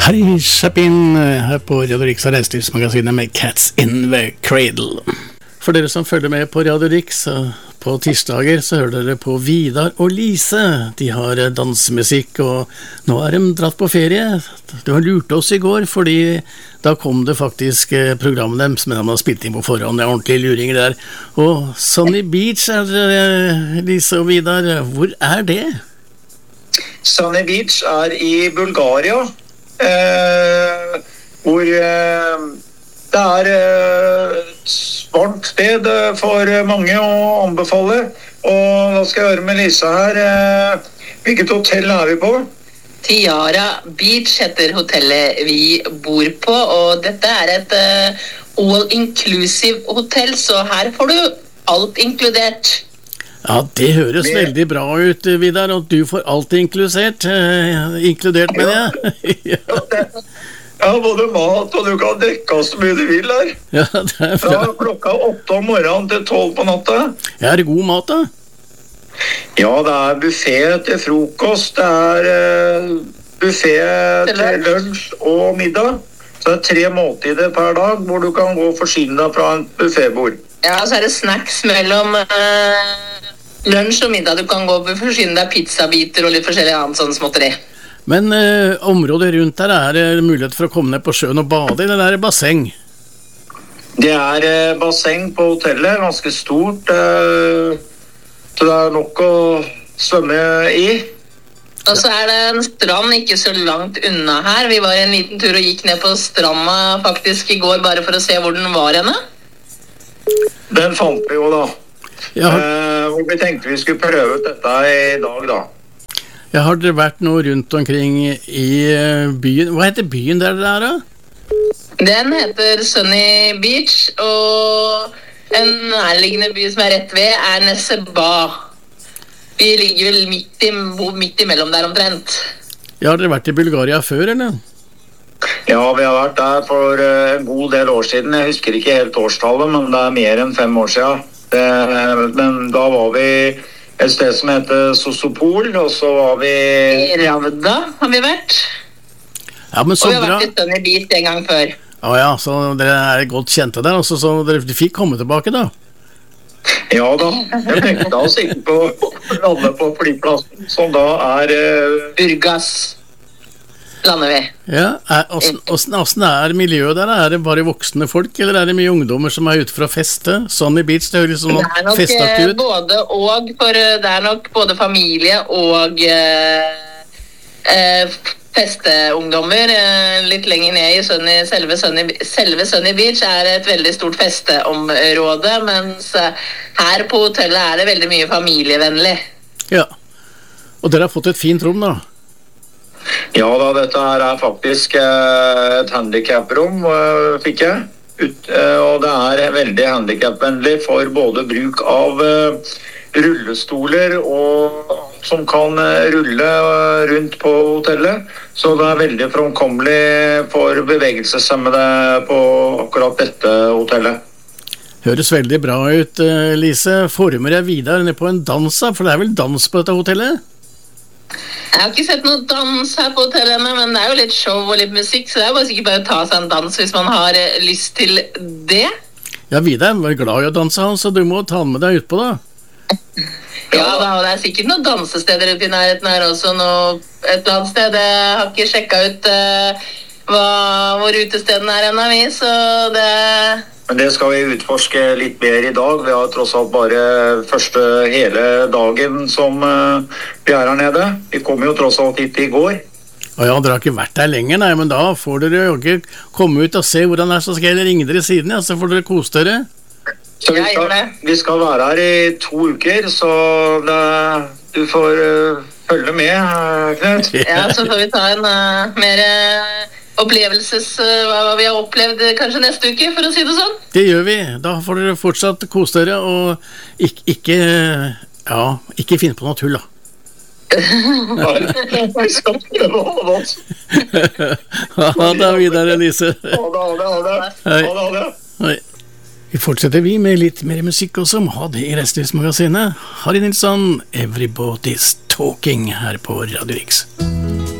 Harry Chapin her på Radio Rix og Reiselivsmagasinet med Cats in the Cradle. For dere som følger med på Radio Rix, på tirsdager så hører dere på Vidar og Lise. De har dansemusikk, og nå er de dratt på ferie. De har lurt oss i går, fordi da kom det faktisk programmet deres, men de har spilt inn på forhånd. Det er ordentlige luringer der. Og Sunny Beach er Lise og Vidar. Hvor er det? Sunny Beach er i Bulgaria. Hvor det er et varmt sted for mange å anbefale. Og da skal jeg høre med Lisa her. Hvilket hotell er vi på? Tiara Beach heter hotellet vi bor på, og dette er et all-inclusive hotell, så her får du alt inkludert. Ja, det høres veldig bra ut, Vidar, og du får alt inkludert med det. Ja, både mat, og du kan drikke så mye du vil her. Ja, det er bra. Fra klokka 8 om morgenen til 12 på natta. Ja, er det god mat da? Ja, det er buffet til frokost, det er buffet til lunsj og middag. Så det er 3 måltider per dag, hvor du kan gå og forsyne deg fra en buffetbord. Ja, så er det snacks mellom lunsj og middag. Du kan gå og forsyne deg pizzabiter og litt forskjellig annet sånn småtteri. Men området rundt der, er det mulighet for å komme ned på sjøen og bade, eller er det basseng? Det er basseng på hotellet, ganske stort, så det er nok å svømme i. Og så er det en strand ikke så langt unna her. Vi var en liten tur og gikk ned på stranda faktisk i går, bare for å se hvor den var henne. Den fant vi jo da. Ja. Hvor vi tenkte vi skulle prøve ut dette i dag da. Ja, har dere vært noe rundt omkring i byen? Hva heter byen der da? Den heter Sunny Beach, og en nærliggende by som er rett ved er Neseba. Vi ligger vel midt imellom der omtrent. Ja, har dere vært i Bulgaria før, eller? Ja, vi har vært der for en god del år siden. Jeg husker ikke helt årstallet, men det er mer enn 5 år siden. Men da var vi et sted som heter Sosopol, og så var vi... I Ravda har vi vært. Ja, men så og vi har bra. vært i Sunny Beach en gang før. Ja, så dere er godt kjente der, også, så dere fikk komme tilbake da? Ja da, jeg tenkte oss ikke på landet på flyplassen, som da er... Burgas lander vi. Ja, hvordan er miljøet der? Er det bare voksne folk, eller er det mye ungdommer som er ute for å feste? Sunny Beach, det høres sånn festaktig ut. Både og, for det er nok både familie og festeungdommer. Litt lenger ned i selve Sunny Beach er et veldig stort festeområde, mens her på hotellet er det veldig mye familievennlig. Ja, og dere har fått et fint rom da? Ja da, dette her er faktisk et handicaprom, fikk jeg. Og det er veldig handicapvennlig for både bruk av rullestoler og som kan rulle rundt på hotellet. Så det er veldig fremkommelig for bevegelseshemmede på akkurat dette hotellet. Høres veldig bra ut, Lise. Former jeg videre ned på en dans, for det er vel dans på dette hotellet? Jeg har ikke sett noe dans her på hotellet, men det er jo litt show og litt musikk, så det er bare sikkert bare å ta seg en dans hvis man har lyst til det. Ja, Vidar var glad i å danse, så du må ta med deg utpå da. Ja da, og det er sikkert noen dansesteder ute i nærheten her også, et eller annet sted. Jeg har ikke sjekket ut hvor utesteden er ennå, så det... Men det skal vi utforske litt mer i dag. Vi har tross alt bare første hele dagen som vi er her nede. Vi kom jo tross alt hit i går. Ja, dere har ikke vært der lenger, nei, men da får dere jo ikke komme ut og se hvordan det er, så skal jeg ringe dere siden, ja, så får dere kose dere. Så vi skal være her i 2 uker, så du får følge med, Knut. Ja, så får vi ta en mer... hva vi har opplevd kanskje neste uke, for å si det sånn. Det gjør vi. Da får dere fortsatt kose dere, og ikke finne på noe tull, da. Vi skal prøve å holde oss. Ha det videre, Lise. Ha det. Hei. Vi fortsetter med litt mer musikk også, ha det i Reiselivsmagasinet. Harry Nilsson, Everybody's Talking her på Radio Rix.